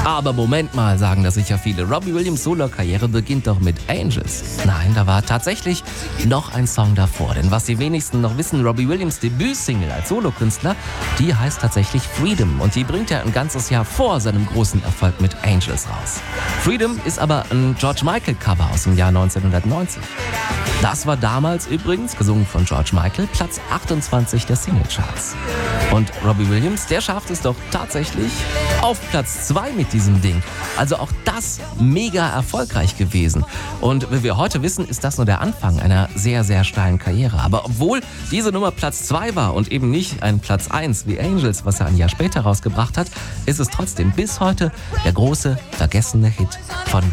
Aber Moment mal, sagen das sicher viele. Robbie Williams' Solo-Karriere beginnt doch mit Angels. Nein, da war tatsächlich noch ein Song davor. Denn was die wenigsten noch wissen, Robbie Williams' Debütsingle als Solokünstler, die heißt tatsächlich Freedom. Und die bringt er ein ganzes Jahr vor seinem großen Erfolg mit Angels raus. Freedom ist aber ein George Michael-Cover aus dem Jahr 1990. Das war damals übrigens, gesungen von George Michael, Platz 28 der Singlecharts. Und Robbie Williams, der schafft es doch tatsächlich auf Platz 2 mit diesem Ding. Also auch das mega erfolgreich gewesen. Und wie wir heute wissen, ist das nur der Anfang einer sehr, sehr steilen Karriere. Aber obwohl diese Nummer Platz 2 war und eben nicht ein Platz 1 wie Angels, was er ein Jahr später rausgebracht hat, ist es trotzdem bis heute der große, vergessene Hit von